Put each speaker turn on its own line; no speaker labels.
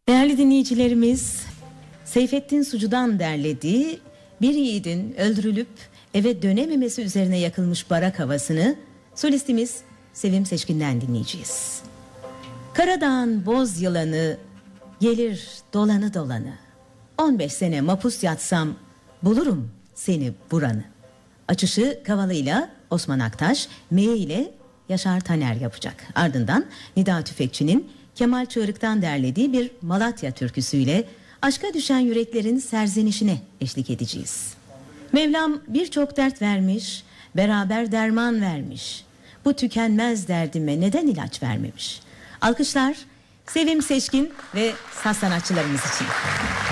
Değerli dinleyicilerimiz, Seyfettin Sucu'dan derlediği bir yiğidin öldürülüp eve dönememesi üzerine yakılmış barak havasını solistimiz Sevim Seçkin'den dinleyeceğiz. Karadağ'ın boz yılanı gelir dolanı dolanı, 15 sene mapus yatsam bulurum seni buranı. Açışı kavalıyla Osman Aktaş, meyi ile Yaşar Taner yapacak. Ardından Nida Tüfekçi'nin Kemal Çığırık'tan derlediği bir Malatya türküsüyle aşka düşen yüreklerin serzenişine eşlik edeceğiz. Mevlam birçok dert vermiş, beraber derman vermiş. Bu tükenmez derdime neden ilaç vermemiş? Alkışlar Sevim Seçkin ve saz sanatçılarımız için.